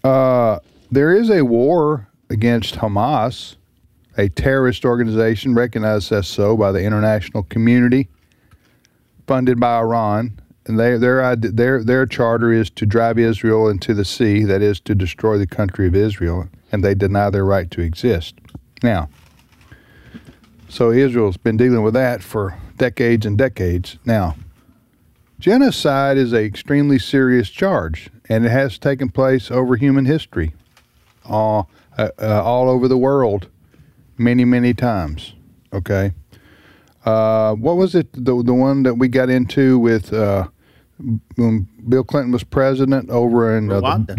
There is a war against Hamas, a terrorist organization recognized as so by the international community, funded by Iran. And their charter is to drive Israel into the sea, that is, to destroy the country of Israel, and they deny their right to exist. Now, so Israel's been dealing with that for decades and decades. Now, genocide is an extremely serious charge, and it has taken place over human history, all over the world, many, many times. Okay. What was it? The one that we got into with when Bill Clinton was president over in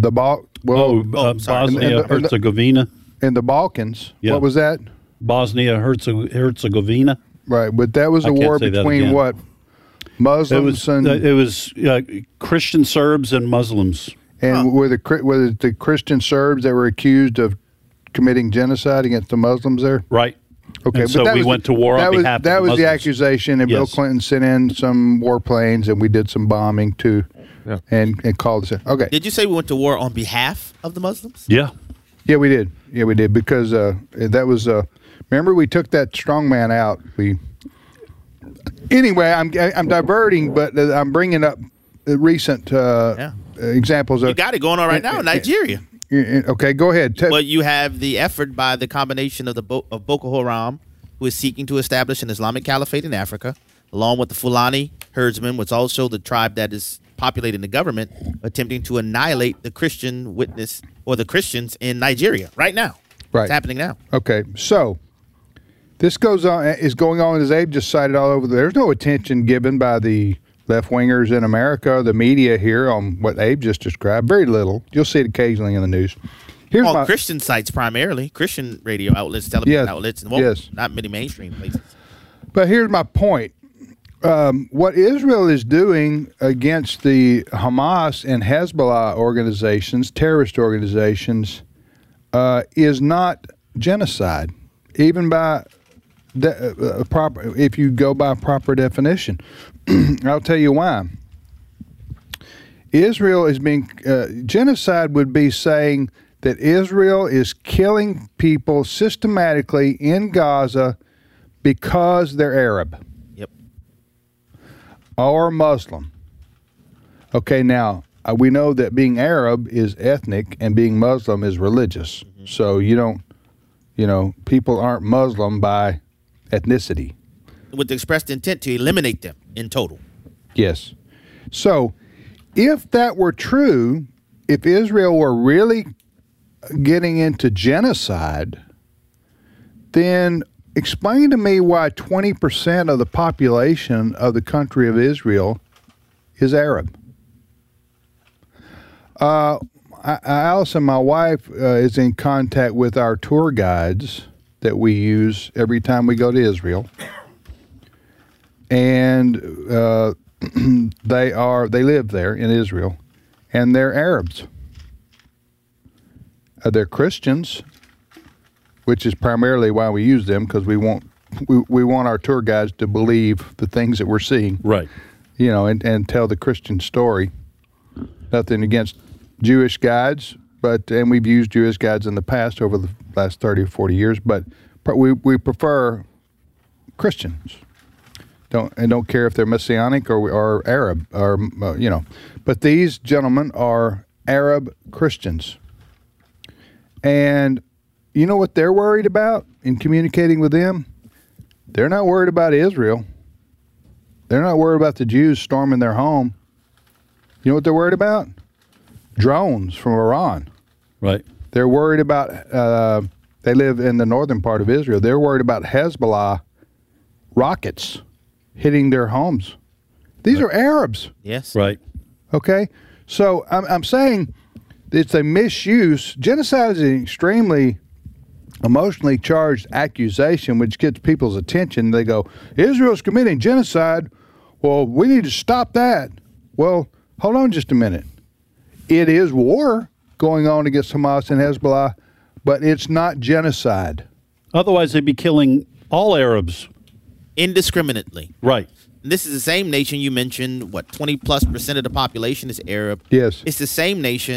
Bosnia-Herzegovina. In the Balkans. Yeah. What was that? Bosnia-Herzegovina. Right, but that was a war between what? Muslims it was Christian Serbs and Muslims. And were the Christian Serbs that were accused of committing genocide against the Muslims there? Right. Okay, and so we went to war on behalf of the Muslims. That was the accusation, and yes. Bill Clinton sent in some warplanes, and we did some bombing too, and called us. Okay. Did you say we went to war on behalf of the Muslims? Yeah. Yeah, we did. Yeah, we did, because that was. Remember, we took that strongman out. Anyway, I'm diverting, but I'm bringing up recent examples. You got it going on right now in Nigeria. Okay, go ahead. But you have the effort by the combination of of Boko Haram, who is seeking to establish an Islamic caliphate in Africa, along with the Fulani herdsmen, which is also the tribe that is populating the government, attempting to annihilate the Christian witness or the Christians in Nigeria right now. Right. It's happening now. Okay, so this is going on, as Abe just cited, all over. There's no attention given by the left-wingers in America, the media here, on what Abe just described. Very little. You'll see it occasionally in the news. On Christian sites primarily, Christian radio outlets, television outlets, and not many mainstream places. But here's my point. What Israel is doing against the Hamas and Hezbollah organizations, terrorist organizations, is not genocide, even by if you go by proper definition. I'll tell you why. Israel is being genocide would be saying that Israel is killing people systematically in Gaza because they're Arab. Yep. Or Muslim. Okay, now we know that being Arab is ethnic and being Muslim is religious. Mm-hmm. So people aren't Muslim by ethnicity. With the expressed intent to eliminate them in total. Yes. So if that were true, if Israel were really getting into genocide, then explain to me why 20% of the population of the country of Israel is Arab. Allison, my wife, is in contact with our tour guides that we use every time we go to Israel. And they live there in Israel, and they're Arabs. They're Christians, which is primarily why we use them, because we want our tour guides to believe the things that we're seeing, right? And tell the Christian story. Nothing against Jewish guides, and we've used Jewish guides in the past over the last 30 or 40 years, but we prefer Christians. Don't care if they're Messianic or Arab, but these gentlemen are Arab Christians. And you know what they're worried about in communicating with them? They're not worried about Israel. They're not worried about the Jews storming their home. You know what they're worried about? Drones from Iran. Right. They're worried about, they live in the northern part of Israel. They're worried about Hezbollah rockets hitting their homes. These are Arabs. Yes. Right. Okay? So I'm saying it's a misuse. Genocide is an extremely emotionally charged accusation which gets people's attention. They go, Israel's committing genocide. Well, we need to stop that. Well, hold on just a minute. It is war going on against Hamas and Hezbollah, but it's not genocide. Otherwise, they'd be killing all Arabs. Indiscriminately. Right. And this is the same nation you mentioned, 20+% of the population is Arab. Yes. It's the same nation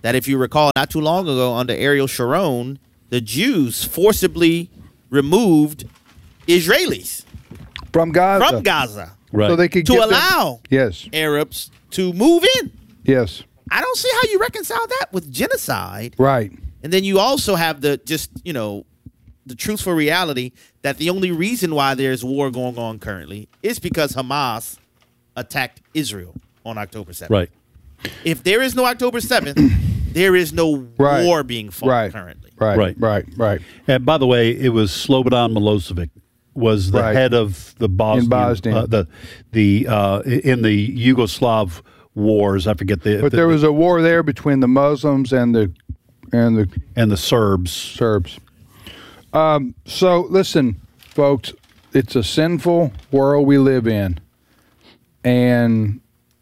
that if you recall, not too long ago under Ariel Sharon, the Jews forcibly removed Israelis From Gaza. from Gaza Right. So they could to get them- allow Yes. Arabs to move in. Yes. I don't see how you reconcile that with genocide. Right. And then you also have the truthful reality that the only reason why there's war going on currently is because Hamas attacked Israel on October 7th. Right. If there is no October 7th, there is no Right. war being fought Right. currently. Right. Right. Right. Right. And by the way, it was Slobodan Milosevic was the Right. head of the Bosnian, In Bosnia. in the Yugoslav wars. I forget But there was a war there between the Muslims and the and the Serbs. Serbs. So listen, folks, it's a sinful world we live in, and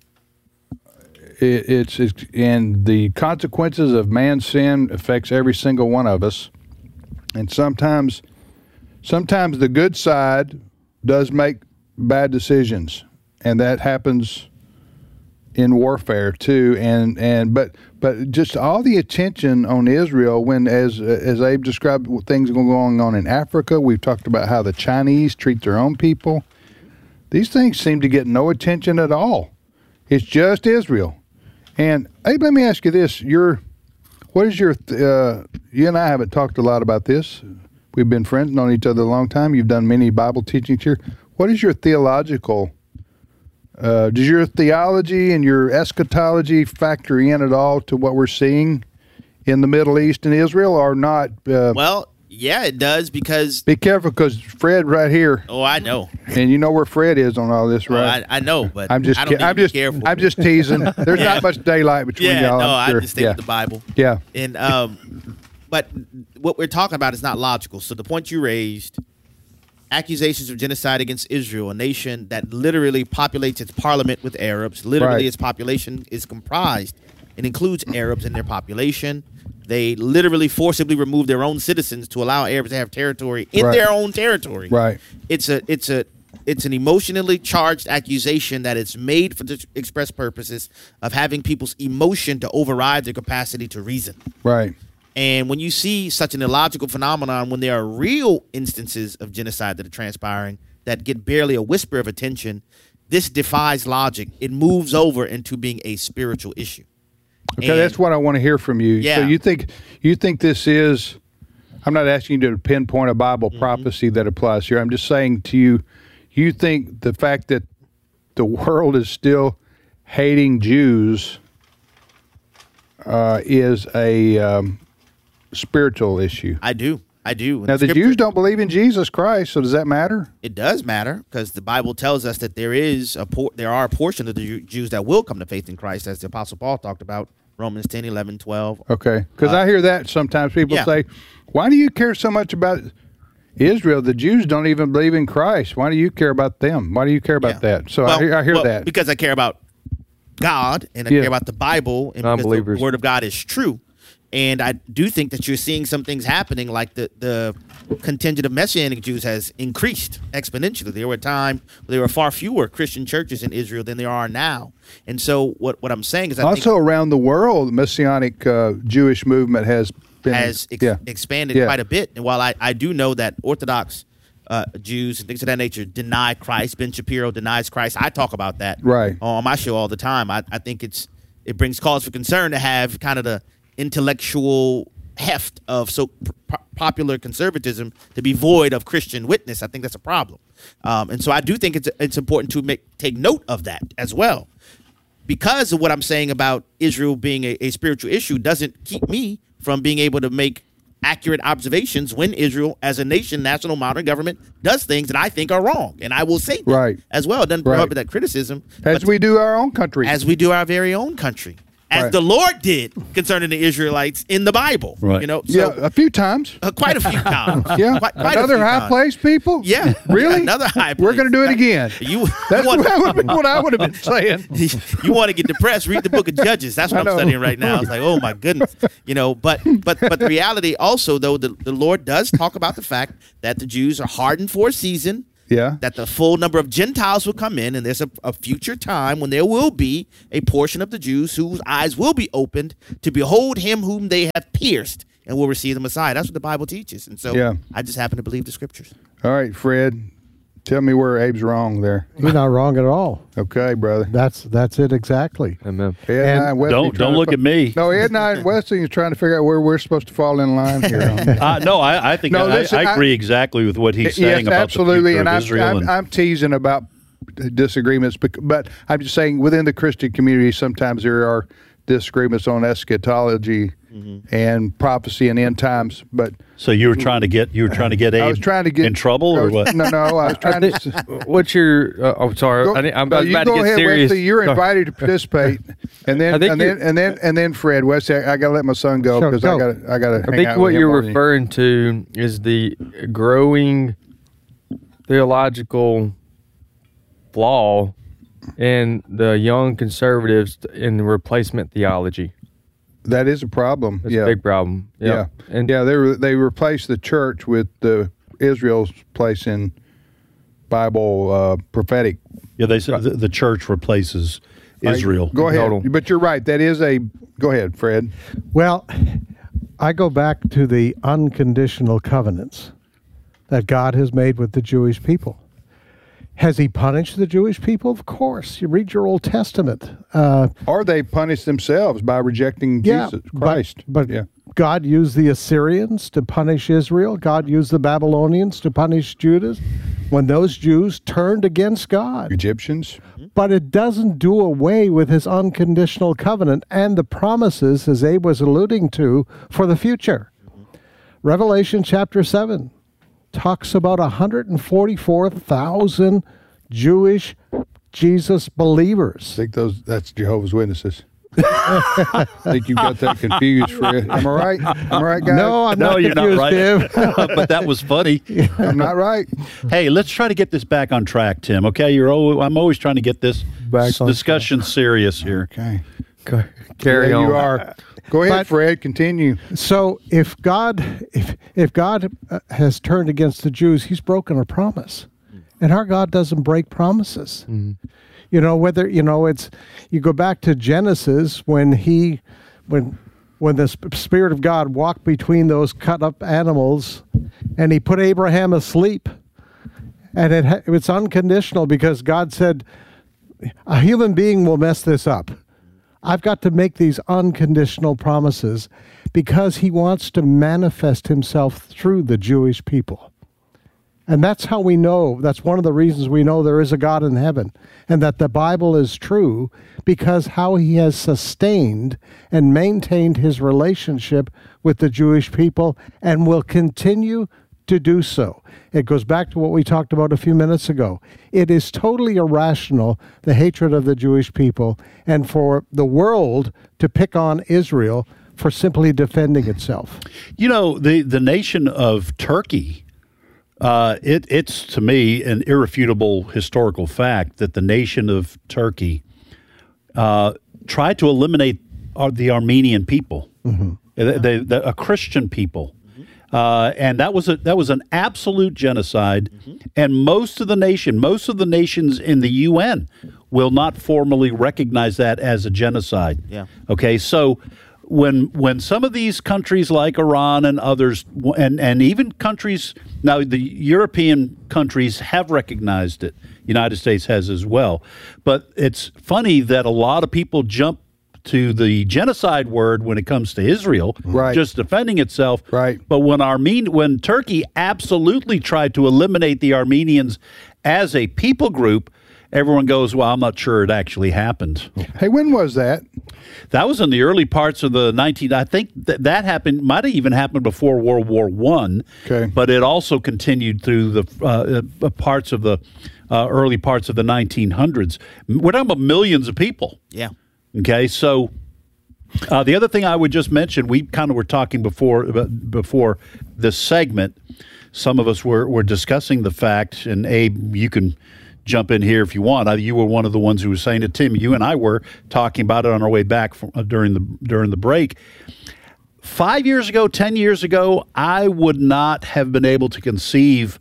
it's and the consequences of man's sin affects every single one of us. And sometimes the good side does make bad decisions, and that happens in warfare too. But just all the attention on Israel when, as Abe described, things going on in Africa. We've talked about how the Chinese treat their own people. These things seem to get no attention at all. It's just Israel. And Abe, let me ask you this: you and I haven't talked a lot about this. We've been friends, known each other a long time. You've done many Bible teachings here. What is your theological? Does your theology and your eschatology factor in at all to what we're seeing in the Middle East and Israel, or not? Well, yeah, it does because. Be careful, because Fred right here, Oh, I know. and you know where Fred is on all this, right? I know, but I'm just, I don't need to be careful. I'm just teasing. There's Yeah. not much daylight between yeah, y'all. no, I'm sure. I just stay with the Bible. Yeah. And but what we're talking about is not logical. So the point you raised, accusations of genocide against Israel, a nation that literally populates its parliament with Arabs. Literally, Right. its population is comprised and includes Arabs in their population. They literally forcibly remove their own citizens to allow Arabs to have territory in Right. their own territory. Right. It's an emotionally charged accusation that is made for the express purposes of having people's emotion to override their capacity to reason. Right. And when you see such an illogical phenomenon, when there are real instances of genocide that are transpiring that get barely a whisper of attention, this defies logic. It moves over into being a spiritual issue. Okay, And- that's what I want to hear from you. Yeah. So you think this is? I'm not asking you to pinpoint a Bible prophecy that applies here. I'm just saying to you, you think the fact that the world is still hating Jews is a spiritual issue. I do. Now, the Jews don't believe in Jesus Christ, so does that matter? It does matter because the Bible tells us that there are a portion of the Jews that will come to faith in Christ, as the Apostle Paul talked about, Romans 10, 11, 12. Okay, because I hear that sometimes people yeah. say, why do you care so much about Israel? The Jews don't even believe in Christ. Why do you care about them? Why do you care about Yeah. that? So Well, I hear well, that. because I care about God and I Yeah. care about the Bible and because the Non-believers. Word of God is true. And I do think that you're seeing some things happening, like the contingent of Messianic Jews has increased exponentially. There were a time where there were far fewer Christian churches in Israel than there are now. And so what I'm saying is I Also, think around the world, the Messianic Jewish movement has been expanded Yeah. quite a bit. And while I do know that Orthodox Jews and things of that nature deny Christ, Ben Shapiro denies Christ, I talk about that Right. on my show all the time. I think it brings cause for concern to have kind of the intellectual heft of popular conservatism to be void of Christian witness. I think that's a problem. And so I do think it's important to take note of that as well. Because of what I'm saying about Israel being a spiritual issue doesn't keep me from being able to make accurate observations when Israel, as a nation, national modern government, does things that I think are wrong. And I will say that Right. as well. It doesn't Right. prohibit that criticism. as but we do our own country. as we do our very own country. As Right. the Lord did concerning the Israelites in the Bible. Right. You know, yeah, so a few times. quite a few times. Yeah, Quite a another few high times. place, people. Yeah. really? Another high We're place. going to do it again. That's want, what I would have been saying. you want to get depressed, read the book of Judges. That's what I I'm know. studying right now. It's like, oh my goodness. You know, but the reality also, though, the Lord does talk about the fact that the Jews are hardened for a season. Yeah. that the full number of Gentiles will come in, and there's a future time when there will be a portion of the Jews whose eyes will be opened to behold him whom they have pierced and will receive the Messiah. That's what the Bible teaches. And so Yeah. I just happen to believe the scriptures. All right, Fred, tell me where Abe's wrong there. You're not wrong at all. Okay, brother. That's it exactly. Amen. Ed and I and Wesley Don't trying to look fi- at me. No, Ed and I and Wesley are trying to figure out where we're supposed to fall in line here. No, I think No, listen, I agree exactly with what he's saying Yes, about absolutely, the future and of Israel. I'm teasing about disagreements, but I'm just saying within the Christian community, sometimes there are disagreements on eschatology and prophecy and end times. But so you were trying to get Abe I was trying to get in trouble or what? No, I was trying to. What's your? I'm sorry. I'm about you to go get ahead, serious. Wesley. You're invited to participate, and then I think and then Fred Wesley. I got to let my son go Sure, because go. I got to. I think what you're referring to is the growing theological flaw in the young conservatives in the replacement theology. That is a problem. That's yeah, a big problem. yeah, And They replaced the church with Israel's place in Bible prophetic. Yeah, they said the church replaces Israel. Go ahead, Total. but you're right. That is a. Go ahead, Fred. Well, I go back to the unconditional covenants that God has made with the Jewish people. Has he punished the Jewish people? Of course. You read your Old Testament. Or they punish themselves by rejecting Jesus Christ. But yeah. God used the Assyrians to punish Israel. God used the Babylonians to punish Judah when those Jews turned against God. Egyptians. But it doesn't do away with his unconditional covenant and the promises, as Abe was alluding to, for the future. Revelation chapter 7 talks about 144,000 Jewish Jesus believers. I think that's Jehovah's Witnesses. I think you got that confused, Fred. Am I right? Am I right, guys? No, I'm No, not you're not confused, right. Tim. But that was funny. I'm not right. Hey, let's try to get this back on track, Tim. Okay, I'm always trying to get this Back on discussion serious here. Okay. carry There on. you are. Go ahead, But- Fred. Continue. So if God has turned against the Jews, he's broken a promise. And our God doesn't break promises. You know, it's you go back to Genesis when the Spirit of God walked between those cut up animals and he put Abraham asleep. And it's unconditional because God said, a human being will mess this up. I've got to make these unconditional promises because he wants to manifest himself through the Jewish people. And that's how we know, that's one of the reasons we know there is a God in heaven and that the Bible is true, because how he has sustained and maintained his relationship with the Jewish people and will continue to do so. It goes back to what we talked about a few minutes ago. It is totally irrational, the hatred of the Jewish people, and for the world to pick on Israel for simply defending itself. You know, the nation of Turkey, it's to me an irrefutable historical fact that the nation of Turkey tried to eliminate the Armenian people, a Christian people. And that was an absolute genocide, and most of the nations in the UN will not formally recognize that as a genocide. Yeah. Okay, so when some of these countries like Iran and others, and even countries now, the European countries have recognized it. United States has as well, but it's funny that a lot of people jump to the genocide word when it comes to Israel, Right. just defending itself. Right. But when Turkey absolutely tried to eliminate the Armenians as a people group, everyone goes, well, I'm not sure it actually happened. Hey, when was that? That was in the early parts of the I think that happened, might have even happened before World War I. Okay. But it also continued through the parts of the early parts of the 1900s. We're talking about millions of people. Yeah. Okay, so the other thing I would just mention, we kind of were talking before this segment. Some of us were discussing the fact, and Abe, you can jump in here if you want. You were one of the ones who was saying it. Tim, you and I were talking about it on our way back during the break. 5 years ago, 10 years ago, I would not have been able to conceive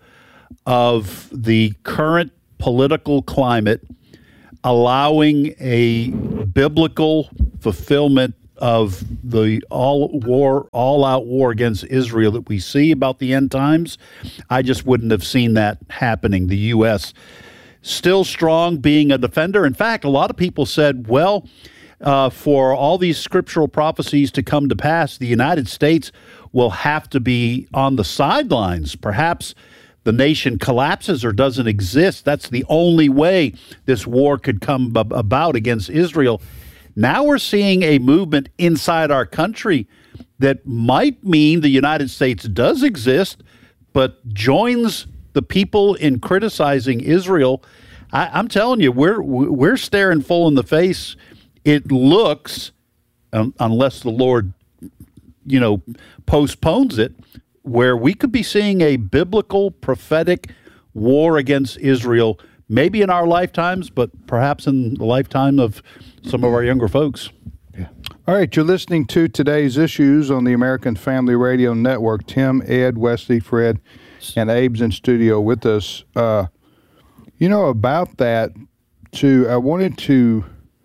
of the current political climate allowing a biblical fulfillment of the all-out war against Israel that we see about the end times. I just wouldn't have seen that happening. The U.S. still strong, being a defender. In fact, a lot of people said, well, for all these scriptural prophecies to come to pass, the United States will have to be on the sidelines. Perhaps the nation collapses or doesn't exist. That's the only way this war could come about against Israel. Now we're seeing a movement inside our country that might mean the United States does exist, but joins the people in criticizing Israel. I'm telling you, we're staring full in the face. It looks, unless the Lord, postpones it, where we could be seeing a biblical, prophetic war against Israel, maybe in our lifetimes, but perhaps in the lifetime of some of our younger folks. Yeah. All right, you're listening to today's issues on the American Family Radio Network. Tim, Ed, Wesley, Fred, and Abe's in studio with us. About that, I wanted to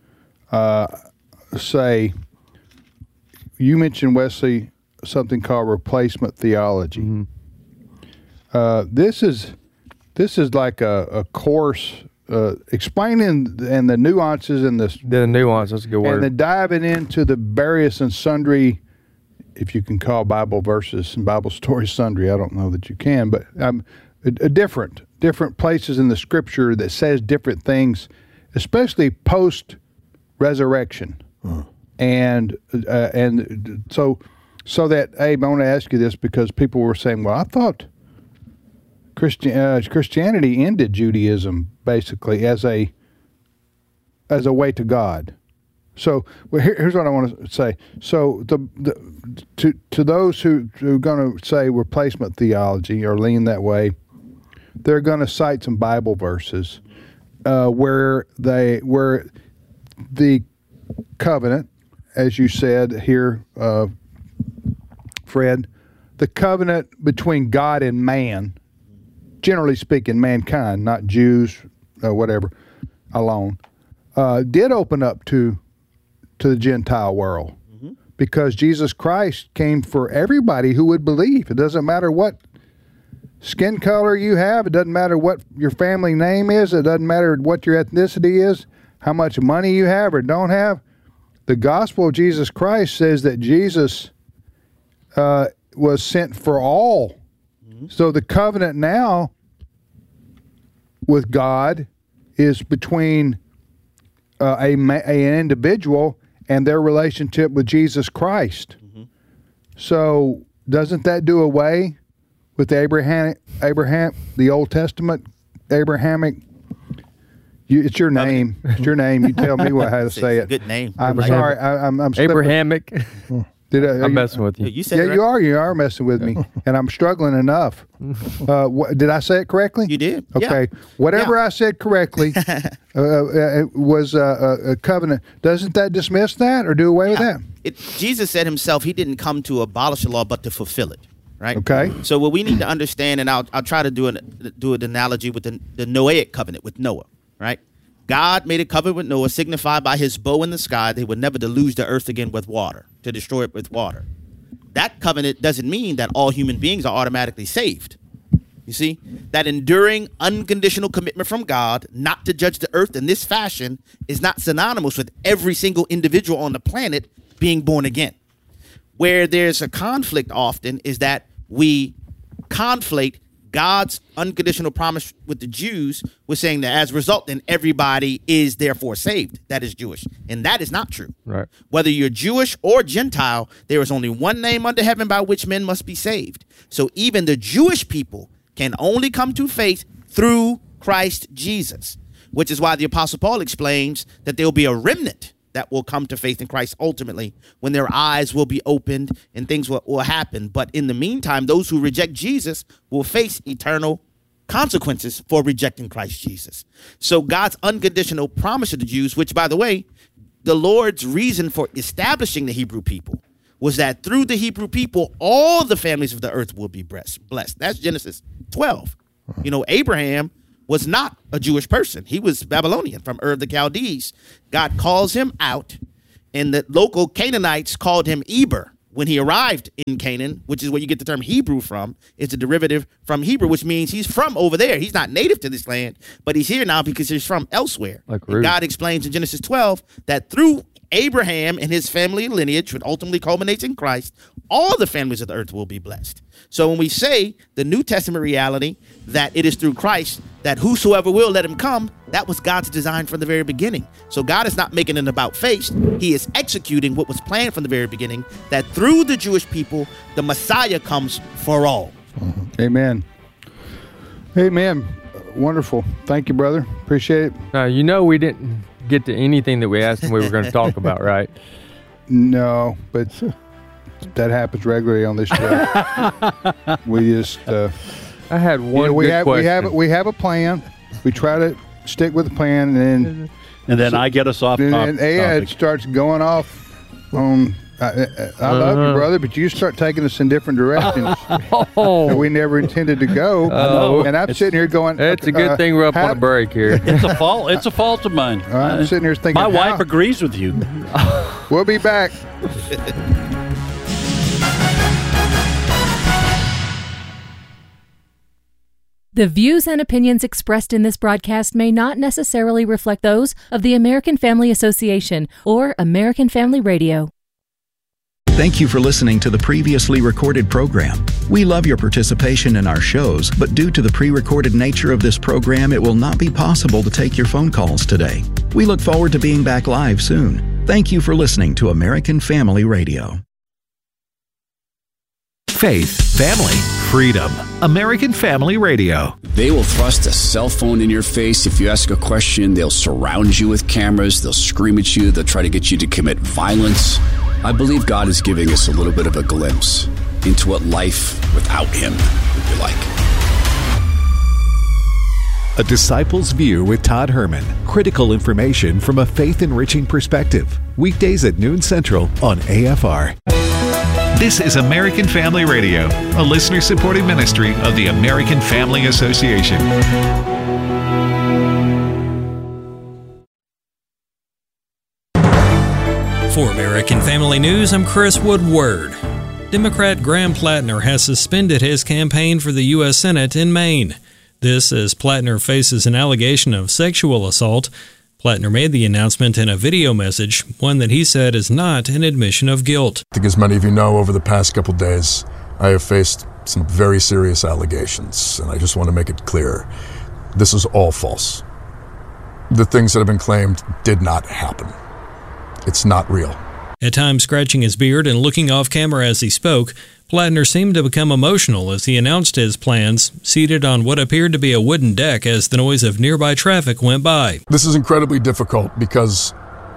say, you mentioned, Wesley, something called replacement theology. Mm-hmm. This is like a course explaining and the nuances and the nuance. That's a good word. And then diving into the various and sundry, if you can call Bible verses and Bible stories sundry. I don't know that you can, but different places in the Scripture that says different things, especially post resurrection, and so that, Abe, I want to ask you this because people were saying, well, I thought Christianity ended Judaism basically as a way to God. So here's what I want to say. So to those who are going to say replacement theology or lean that way, they're going to cite some Bible verses where the covenant, as you said here, Fred, the covenant between God and man, generally speaking, mankind, not Jews, whatever, alone, did open up to the Gentile world, mm-hmm. because Jesus Christ came for everybody who would believe. It doesn't matter what skin color you have. It doesn't matter what your family name is. It doesn't matter what your ethnicity is, how much money you have or don't have. The gospel of Jesus Christ says that Jesus was sent for all. Mm-hmm. So the covenant now with God is between an individual and their relationship with Jesus Christ. Mm-hmm. So doesn't that do away with Abraham, the Old Testament, Abrahamic? It's your name. It's your name. You tell me how to say it. Good name. I'm sorry. I'm Abrahamic. I'm messing with you. You said it right. You are messing with me, and I'm struggling enough. Did I say it correctly? You did. Okay. Yeah. Whatever I said correctly was a covenant. Doesn't that dismiss that or do away with that? Jesus said himself, he didn't come to abolish the law, but to fulfill it. Right. Okay. So what we need to understand, and I'll try to do an analogy with the Noahic covenant with Noah. Right. God made a covenant with Noah, signified by his bow in the sky. They would never deluge the earth again with water, to destroy it with water. That covenant doesn't mean that all human beings are automatically saved. You see, that enduring, unconditional commitment from God not to judge the earth in this fashion is not synonymous with every single individual on the planet being born again. Where there's a conflict often is that we conflate God's unconditional promise with the Jews was saying that as a result, then everybody is therefore saved. That is Jewish. And that is not true. Right. Whether you're Jewish or Gentile, there is only one name under heaven by which men must be saved. So even the Jewish people can only come to faith through Christ Jesus, which is why the Apostle Paul explains that there will be a remnant that will come to faith in Christ ultimately when their eyes will be opened and things will happen. But in the meantime, those who reject Jesus will face eternal consequences for rejecting Christ Jesus. So God's unconditional promise to the Jews, which, by the way, the Lord's reason for establishing the Hebrew people was that through the Hebrew people, all the families of the earth will be blessed. That's Genesis 12. You know, Abraham was not a Jewish person. He was Babylonian from Ur of the Chaldees. God calls him out, and the local Canaanites called him Eber. When he arrived in Canaan, which is where you get the term Hebrew from, it's a derivative from Hebrew, which means he's from over there. He's not native to this land, but he's here now because he's from elsewhere. And God explains in Genesis 12 that through Abraham and his family lineage, which ultimately culminates in Christ, all the families of the earth will be blessed. So when we say the New Testament reality that it is through Christ that whosoever will, let him come, that was God's design from the very beginning. So God is not making an about face. He is executing what was planned from the very beginning, that through the Jewish people, the Messiah comes for all. Amen. Amen. Wonderful. Thank you, brother. Appreciate it. Now, you know we didn't get to anything that we asked him we were going to talk about, right? No, but that happens regularly on this show. We just... I had one question. We have a plan. We try to stick with the plan, and then I get us off. And Ed starts going off on. I love you, brother, but you start taking us in different directions that we never intended to go. And I'm sitting here going, "It's a good thing we're up on a break here." It's a fault. It's a fault of mine. I'm sitting here thinking, my wife agrees with you. We'll be back. The views and opinions expressed in this broadcast may not necessarily reflect those of the American Family Association or American Family Radio. Thank you for listening to the previously recorded program. We love your participation in our shows, but due to the pre-recorded nature of this program, it will not be possible to take your phone calls today. We look forward to being back live soon. Thank you for listening to American Family Radio. Faith, family, freedom. American Family Radio. They will thrust a cell phone in your face. If you ask a question, they'll surround you with cameras. They'll scream at you. They'll try to get you to commit violence. I believe God is giving us a little bit of a glimpse into what life without Him would be like. A Disciple's View with Todd Herman. Critical information from a faith-enriching perspective. Weekdays at noon Central on AFR. This is American Family Radio, a listener-supported ministry of the American Family Association. For American Family News, I'm Chris Woodward. Democrat Graham Plattner has suspended his campaign for the U.S. Senate in Maine. This as Plattner faces an allegation of sexual assault. Plattner made the announcement in a video message, one that he said is not an admission of guilt. I think as many of you know, over the past couple days, I have faced some very serious allegations, and I just want to make it clear. This is all false. The things that have been claimed did not happen. It's not real. At times scratching his beard and looking off camera as he spoke, Plattner seemed to become emotional as he announced his plans, seated on what appeared to be a wooden deck as the noise of nearby traffic went by. This is incredibly difficult because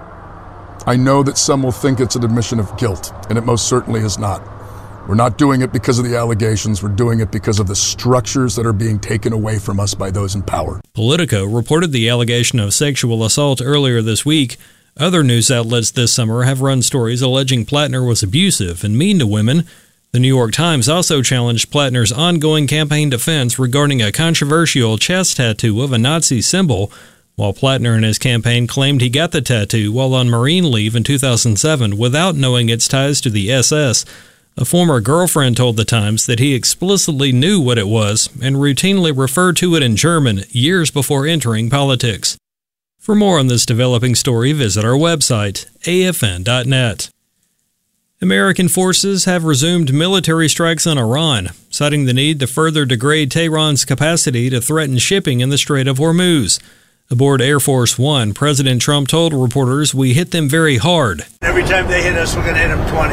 I know that some will think it's an admission of guilt, and it most certainly is not. We're not doing it because of the allegations. We're doing it because of the structures that are being taken away from us by those in power. Politico reported the allegation of sexual assault earlier this week. Other news outlets this summer have run stories alleging Plattner was abusive and mean to women. The New York Times also challenged Plattner's ongoing campaign defense regarding a controversial chest tattoo of a Nazi symbol, while Plattner and his campaign claimed he got the tattoo while on Marine leave in 2007 without knowing its ties to the SS. A former girlfriend told the Times that he explicitly knew what it was and routinely referred to it in German years before entering politics. For more on this developing story, visit our website, afn.net. American forces have resumed military strikes on Iran, citing the need to further degrade Tehran's capacity to threaten shipping in the Strait of Hormuz. Aboard Air Force One, President Trump told reporters, "We hit them very hard. Every time they hit us, we're going to hit them 20.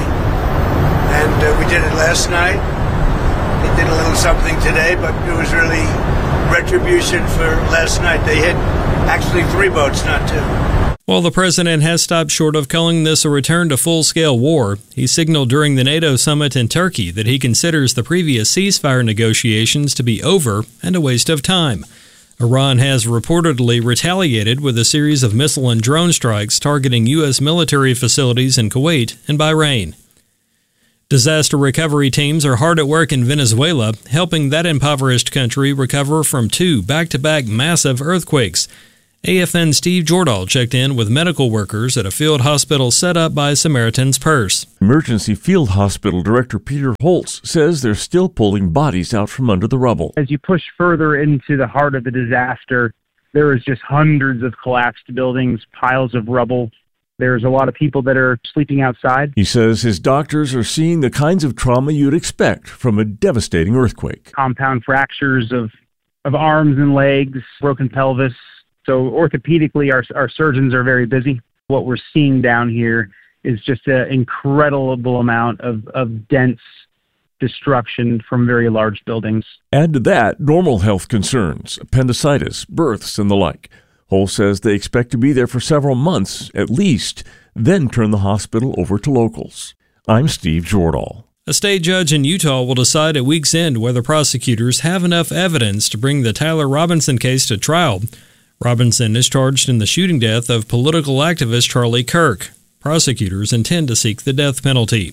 And we did it last night. They did a little something today, but it was really retribution for last night. They hit actually 3 boats, not 2. While the president has stopped short of calling this a return to full-scale war, he signaled during the NATO summit in Turkey that he considers the previous ceasefire negotiations to be over and a waste of time. Iran has reportedly retaliated with a series of missile and drone strikes targeting U.S. military facilities in Kuwait and Bahrain. Disaster recovery teams are hard at work in Venezuela, helping that impoverished country recover from 2 back-to-back massive earthquakes. AFN's Steve Jordahl checked in with medical workers at a field hospital set up by Samaritan's Purse. Emergency Field Hospital Director Peter Holtz says they're still pulling bodies out from under the rubble. As you push further into the heart of the disaster, there is just hundreds of collapsed buildings, piles of rubble. There's a lot of people that are sleeping outside. He says his doctors are seeing the kinds of trauma you'd expect from a devastating earthquake. Compound fractures of arms and legs, broken pelvis. So orthopedically, our surgeons are very busy. What we're seeing down here is just an incredible amount of dense destruction from very large buildings. Add to that normal health concerns, appendicitis, births, and the like. Hull says they expect to be there for several months at least, then turn the hospital over to locals. I'm Steve Jordahl. A state judge in Utah will decide at week's end whether prosecutors have enough evidence to bring the Tyler Robinson case to trial. Robinson is charged in the shooting death of political activist Charlie Kirk. Prosecutors intend to seek the death penalty.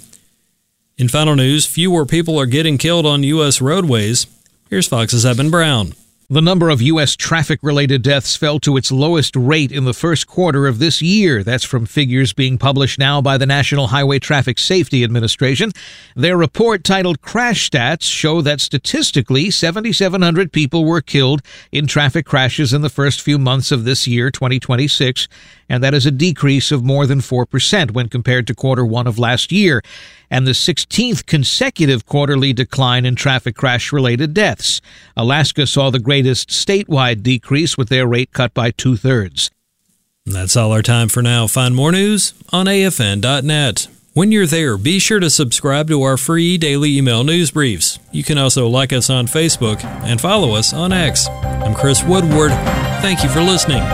In final news, fewer people are getting killed on U.S. roadways. Here's Fox's Eben Brown. The number of U.S. traffic-related deaths fell to its lowest rate in the first quarter of this year. That's from figures being published now by the National Highway Traffic Safety Administration. Their report titled Crash Stats show that statistically 7,700 people were killed in traffic crashes in the first few months of this year, 2026, and that is a decrease of more than 4% when compared to quarter one of last year, and the 16th consecutive quarterly decline in traffic crash-related deaths. Alaska saw the greatest statewide decrease, with their rate cut by 2/3. That's all our time for now. Find more news on AFN.net. When you're there, be sure to subscribe to our free daily email news briefs. You can also like us on Facebook and follow us on X. I'm Chris Woodward. Thank you for listening.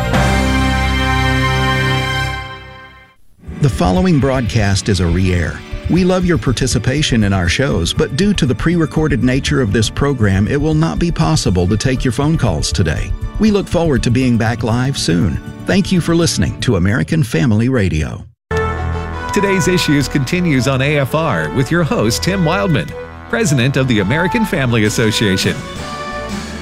The following broadcast is a re-air. We love your participation in our shows, but due to the pre-recorded nature of this program, it will not be possible to take your phone calls today. We look forward to being back live soon. Thank you for listening to American Family Radio. Today's Issues continues on AFR with your host, Tim Wildman, president of the American Family Association.